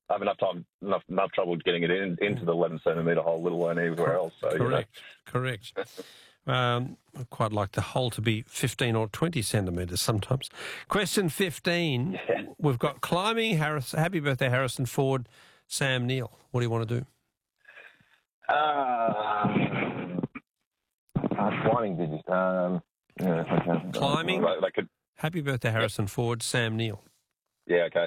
I have enough trouble getting it into the 11 centimetre hole, let alone anywhere else. So, Correct. I quite like the hole to be 15 or 20 centimetres sometimes. Question 15. Yeah. We've got climbing, Happy Birthday Harrison Ford, Sam Neill. What do you want to do? Climbing, did you? Okay. Climbing, could... Happy Birthday Harrison Ford, Sam Neill. Yeah, okay.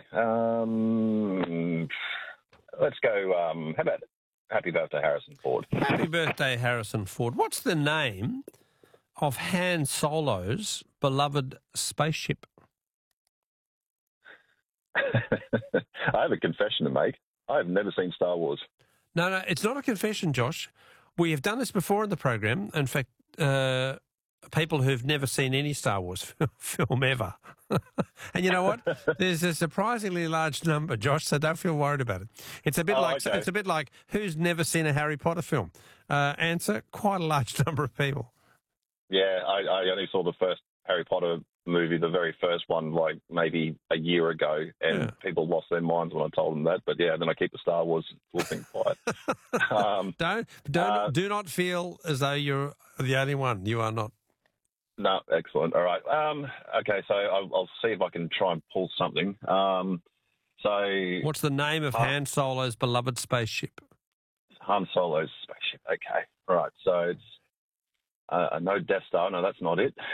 Let's go, how about Happy Birthday Harrison Ford? Happy Birthday Harrison Ford. What's the name of Han Solo's beloved spaceship? I have a confession to make. I have never seen Star Wars. No, it's not a confession, Josh. We have done this before in the program. In fact, people who've never seen any Star Wars film ever. And you know what? There's a surprisingly large number, Josh, so don't feel worried about it. It's a bit It's a bit like who's never seen a Harry Potter film? Answer, quite a large number of people. Yeah, I only saw the first Harry Potter movie, the very first one, like maybe a year ago, and people lost their minds when I told them that. But yeah, then I keep the Star Wars thing quiet. Do not feel as though you're the only one. You are not. No, excellent. All right. Okay, so I'll see if I can try and pull something. What's the name of Han Solo's beloved spaceship? Han Solo's spaceship. Okay. All right. So it's no Death Star. No, that's not it.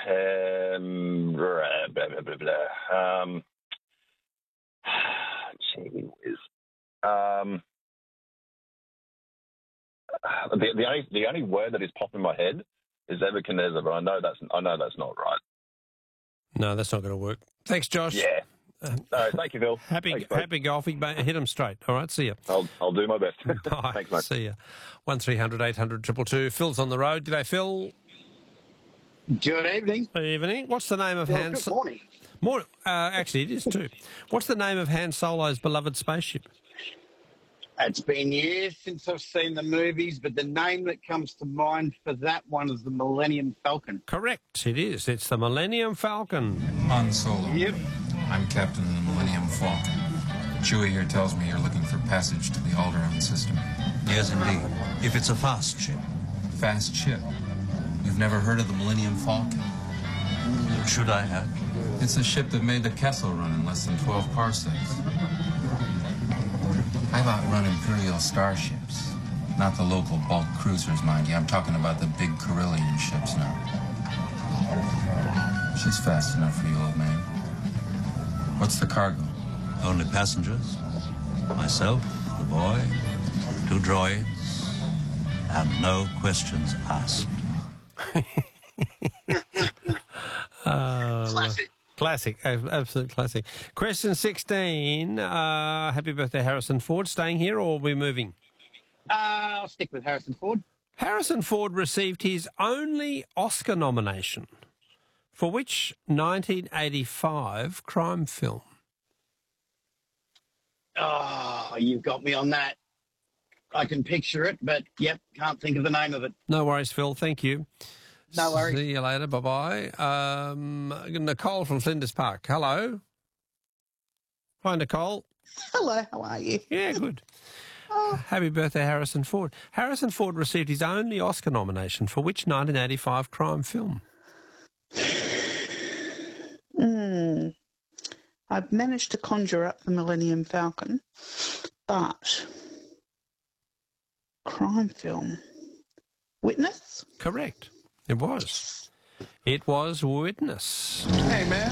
Gee whiz. The only word that is popping in my head is Nebuchadnezzar, but I know that's not right. No, that's not going to work. Thanks, Josh. Yeah. No, thank you, Phil. Happy golfing, but hit them straight. All right, see you. I'll do my best. Bye. Thanks, mate. See you. 1300 800 222. Phil's on the road. G'day, Phil. Good evening. Good evening. What's the name of Han? Good morning. Actually, it is too. What's the name of Han Solo's beloved spaceship? It's been years since I've seen the movies, but the name that comes to mind for that one is the Millennium Falcon. Correct, it is. It's the Millennium Falcon. Han Solo. Yep. I'm Captain of the Millennium Falcon. Chewie here tells me you're looking for passage to the Alderaan system. Yes, indeed. If it's a fast ship. Fast ship? You've never heard of the Millennium Falcon? Should I have? It's a ship that made the Kessel run in less than 12 parsecs. I've outrun Imperial starships. Not the local bulk cruisers, mind you. I'm talking about the big Carillion ships now. She's fast enough for you, old man. What's the cargo? Only passengers. Myself, the boy, 2 droids, and no questions asked. Classic. Absolute classic. Question 16. Happy Birthday, Harrison Ford. Staying here or are we moving? I'll stick with Harrison Ford. Harrison Ford received his only Oscar nomination. For which 1985 crime film? Oh, you've got me on that. I can picture it, but, can't think of the name of it. No worries, Phil. Thank you. No worries. See you later. Bye-bye. Nicole from Flinders Park. Hello. Hi, Nicole. Hello, how are you? Yeah, good. Happy birthday, Harrison Ford. Harrison Ford received his only Oscar nomination for which 1985 crime film? I've managed to conjure up the Millennium Falcon, but crime film. Witness? Correct. It was. It was Witness. Hey, man.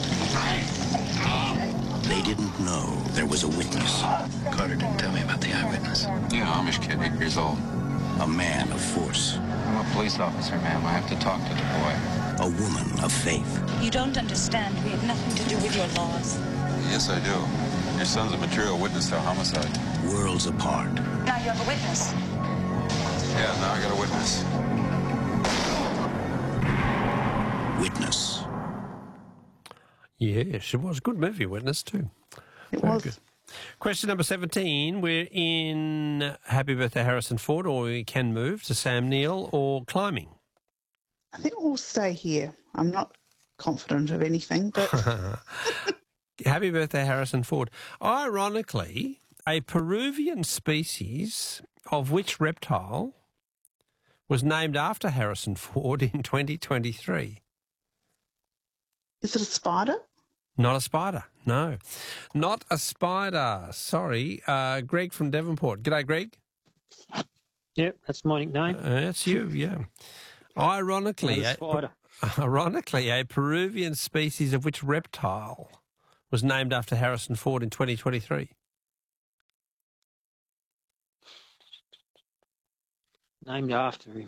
They didn't know there was a witness. Carter didn't tell me about the eyewitness. Yeah, Amish kid, 8 years old. A man of force. I'm a police officer, ma'am. I have to talk to the boy. A woman of faith. You don't understand. We have nothing to do with your laws. Yes, I do. Your son's a material witness to a homicide. Worlds apart. Now you have a witness. Yeah, now I got a witness. Witness. Yes, it was a good movie, Witness, too. It Very was. good. Question number 17. We're in Happy Birthday, Harrison Ford, or we can move to Sam Neill or climbing. I think we'll stay here. I'm not confident of anything, but Happy Birthday, Harrison Ford. Ironically, A Peruvian species of which reptile was named after Harrison Ford in 2023? Is it a spider? Not a spider, no. Not a spider. Sorry. Greg from Devonport. G'day, Greg. Yep, that's my nickname. That's you, yeah. Ironically, a Peruvian species of which reptile was named after Harrison Ford in 2023? Named after him.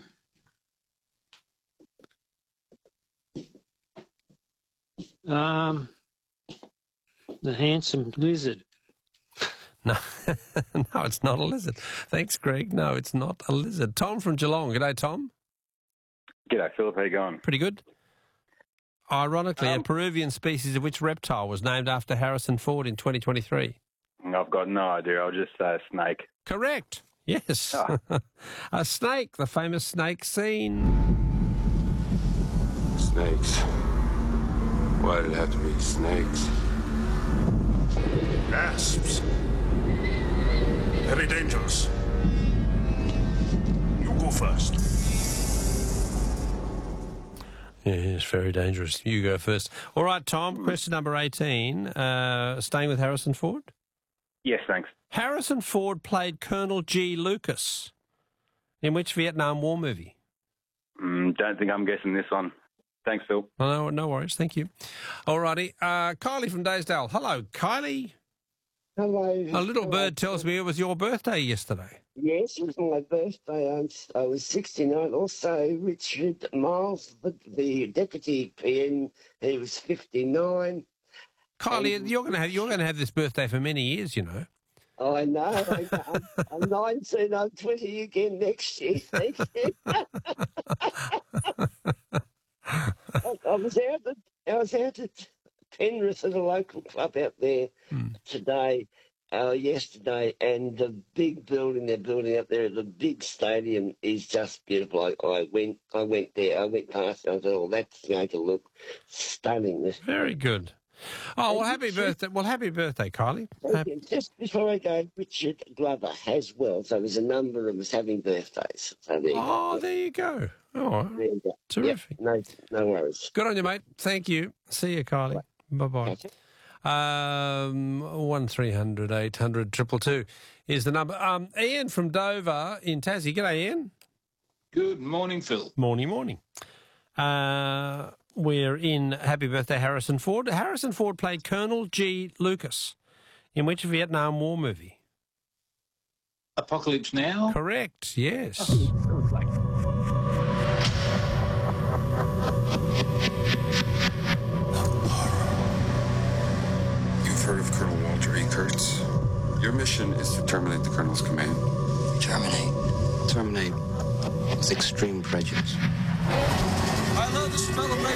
The handsome lizard. No, no, it's not a lizard. Thanks, Greg. No, it's not a lizard. Tom from Geelong. G'day, Tom. G'day, Philip. How you going? Pretty good. Ironically, a Peruvian species of which reptile was named after Harrison Ford in 2023? I've got no idea. I'll just say a snake. Correct. Yes. A snake, the famous snake scene. Snakes. Why did it have to be snakes? Asps. Very dangerous. You go first. Yeah, it's very dangerous. You go first. All right, Tom, question number 18. Staying with Harrison Ford? Yes, thanks. Harrison Ford played Colonel G. Lucas in which Vietnam War movie? Don't think I'm guessing this one. Thanks, Phil. Oh, no worries. Thank you. All righty. Kylie from Daysdale. Hello, Kylie. Hello. A little bird tells me it was your birthday yesterday. Yes, it was my birthday. I was 69. Also, Richard Miles, the deputy PM, he was 59. Kylie, you're going to have this birthday for many years, you know. I know. I'm 19. I'm 20 again next year. Thank you. I was out at Penrith at a local club out there yesterday, and the big building they're building up there, the big stadium is just beautiful. I went there. I went past it. I thought, oh, that's going to look stunning. Very good. Oh, well, happy birthday. Well, happy birthday, Kylie. Just before I go, Richard Glover as well. So there's a number of us having birthdays. So there you go. Oh, terrific. Yep, no worries. Good on you, mate. Thank you. See you, Kylie. Bye-bye. 1300 800 222 is the number. Ian from Dover in Tassie. G'day, Ian. Good morning, Phil. Morning. We're in Happy Birthday, Harrison Ford. Harrison Ford played Colonel G. Lucas in which Vietnam War movie? Apocalypse Now? Correct, yes. You've heard of Colonel Walter E. Kurtz. Your mission is to terminate the Colonel's command. Terminate with extreme prejudice. I love the smell of